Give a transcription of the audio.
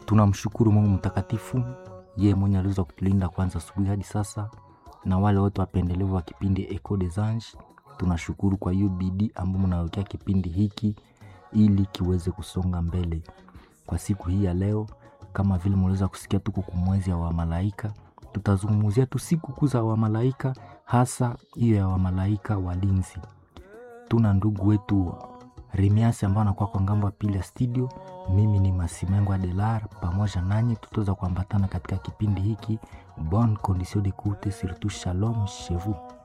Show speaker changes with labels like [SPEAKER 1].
[SPEAKER 1] Tunamshukuru Mungu mtakatifu, yeye mwenye aliweza kutulinda kwanza asubuhi hadi sasa, na wale wote wapendelevu wa kipindi Echo des Anges. Tunashukuru kwa hiyo bidii ambayo mnawekea kipindi hiki ili kiweze kusonga mbele. Kwa siku hii ya leo, kama vile mliweza kusikia, tuko kumwezi ya wamalaika. Tutazungumzia tu siku kuu za wamalaika, hasa hiyo ya wamalaika walinzi. Tuna ndugu wetu Remias ambao anakuwa kwa ngambo ya pili ya studio. Mimi ni Masimengo Adelar, pamoja nanyi tutaweza kuambatana katika kipindi hiki. Bonne condition d'écoute, surtout shalom chez vous.